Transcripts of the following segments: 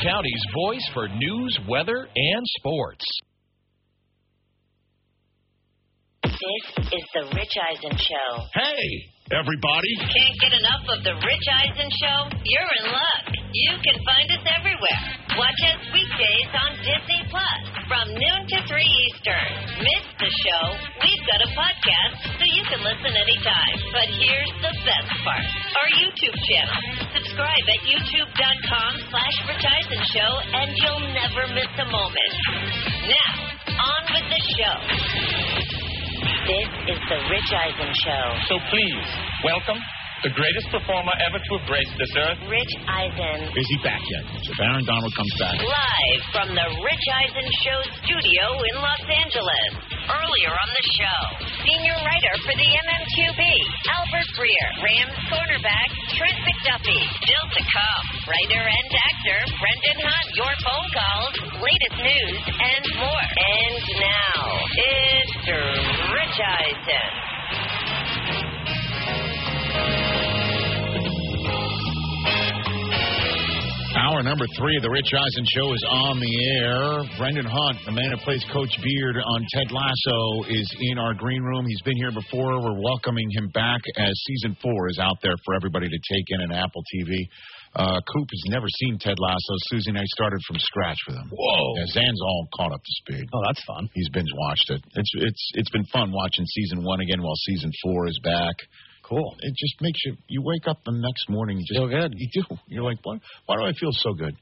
County's voice for news, weather, and sports. This is the Rich Eisen Show. Hey, everybody. Can't get enough of the Rich Eisen Show? You're in luck. You can find us everywhere. Watch us weekdays on Disney Plus from noon to 3 Eastern. Miss the show? We've got a podcast so you can listen anytime. But here's the best part. Our YouTube channel. Subscribe at youtube.com/Rich Eisen Show and you'll never miss a moment. Now, on with the show. This is the Rich Eisen Show. So please, welcome the greatest performer ever to have graced this earth. Rich Eisen. Is he back yet? If Aaron Donald comes back. Live from the Rich Eisen Show studio in Los Angeles. Earlier on the show, senior writer for the MMQB, Albert Breer, Rams cornerback, Trent McDuffie. Still to come, writer and actor, Brendan Hunt, your phone calls, latest news, and more. And now, it's Rich Eisen. Hour number 3 of the Rich Eisen Show is on the air. Brendan Hunt, the man who plays Coach Beard on Ted Lasso, is in our green room. He's been here before. We're welcoming him back as Season 4 is out there for everybody to take in on Apple TV. Coop has never seen Ted Lasso. Susie and I started from scratch with him. Whoa. Yeah, Zan's all caught up to speed. Oh, that's fun. He's binge-watched it. It's been fun watching Season 1 again while Season 4 is back. Cool. It just makes you wake up the next morning. You just feel good. You do. You're like, why do I feel so good?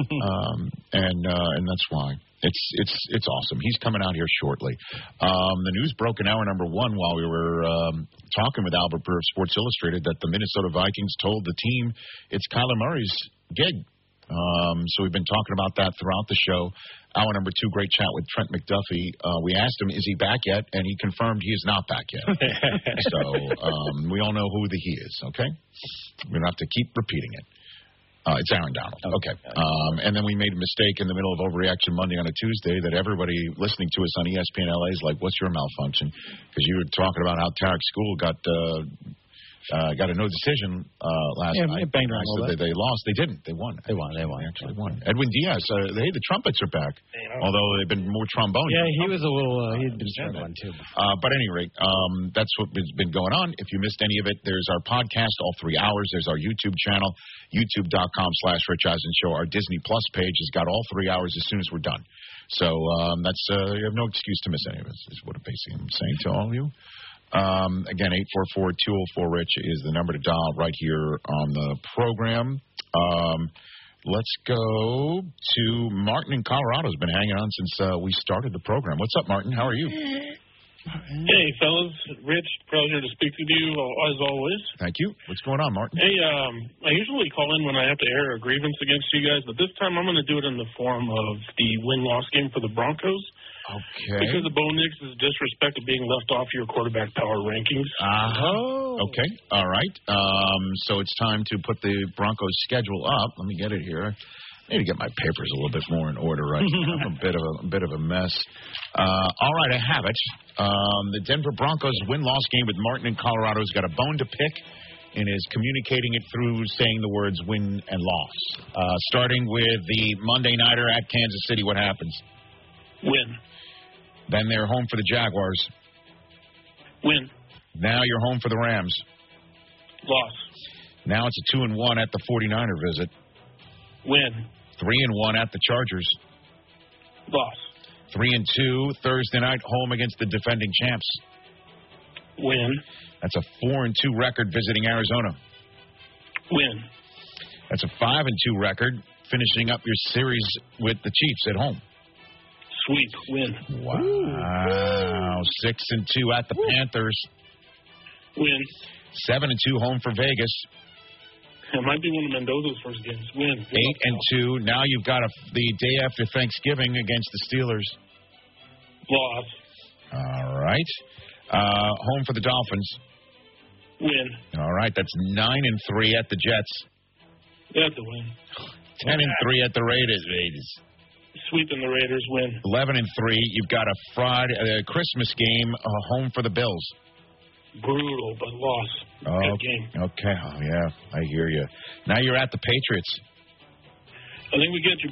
And that's why. It's awesome. He's coming out here shortly. The news broke in hour number 1 while we were talking with Albert Breer of Sports Illustrated that the Minnesota Vikings told the team it's Kyler Murray's gig. So we've been talking about that throughout the show. Hour number 2, great chat with Trent McDuffie. We asked him, is he back yet? And he confirmed he is not back yet. So we all know who the he is, okay? We don't have to keep repeating it. It's Aaron Donald. Okay. And then we made a mistake in the middle of Overreaction Monday on a Tuesday that everybody listening to us on ESPN LA is like, what's your malfunction? Because you were talking about how Tarek School got a no decision last night. Banged around a little bit. They lost. They didn't. They won. They won. They actually won. Edwin Diaz. The trumpets are back. Although they've been more trombone. Yeah, he was a little. He'd been struggling too. But at any rate, that's what's been going on. If you missed any of it, there's our podcast, all 3 hours. There's our YouTube channel, youtube.com/Rich Eisen Show. Our Disney Plus page has got all 3 hours as soon as we're done. So that's you have no excuse to miss any of it. Is what basically I'm saying to all of you. Again, 844-204-RICH is the number to dial right here on the program. Let's go to Martin in Colorado. Has been hanging on since we started the program. What's up, Martin? How are you? Hey, fellas. Rich, pleasure to speak with you, as always. Thank you. What's going on, Martin? Hey, I usually call in when I have to air a grievance against you guys, but this time I'm going to do it in the form of the win-loss game for the Broncos. Okay. Because of Bo Nix' disrespect of being left off your quarterback power rankings. Okay. All right. So it's time to put the Broncos schedule up. Let me get it here. I need to get my papers a little bit more in order right now. I'm a bit of a mess. All right, I have it. The Denver Broncos win-loss game with Martin in Colorado has got a bone to pick and is communicating it through saying the words win and loss. Starting with the Monday Nighter at Kansas City, what happens? Win. Then they're home for the Jaguars. Win. Now you're home for the Rams. Loss. Now it's a 2-1 at the 49er visit. Win. 3-1 at the Chargers. Loss. 3-2 Thursday night home against the defending champs. Win. That's a 4-2 record visiting Arizona. Win. That's a 5-2 record finishing up your series with the Chiefs at home. Sweep. Win. Wow. 6-2 at the Panthers. Win. 7-2 home for Vegas. It might be one of Mendoza's first games. Win. 8-2. Now you've got the day after Thanksgiving against the Steelers. Loss. All right. Home for the Dolphins. Win. All right. That's 9-3 at the Jets. That's a win. 10-3 at the Raiders. Sweeping the Raiders. Win. 11-3. You've got a Christmas game home for the Bills. Brutal, but loss. Good game. Okay. Oh, yeah. I hear you. Now you're at the Patriots. I think we get you